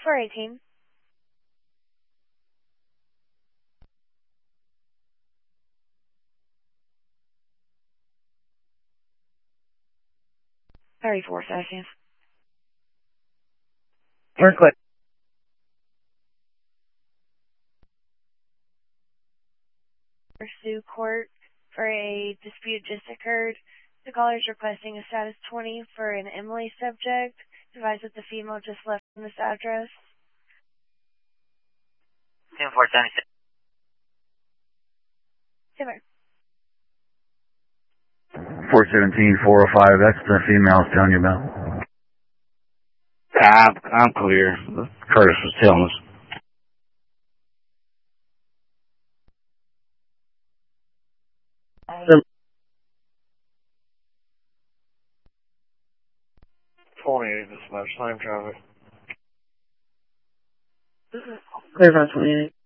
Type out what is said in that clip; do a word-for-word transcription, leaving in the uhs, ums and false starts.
four eighteen. thirty-four seconds. We're good. Pursue court for a dispute just occurred. The caller is requesting a status twenty for an Emily subject. Advise that the female just left from this address. ten four seventy-six. Simmer. four seventeen, four oh five, that's the female I was telling you about. I'm, I'm clear. Curtis was telling us. twenty-eight, this much time traffic. Clear about twenty-eight.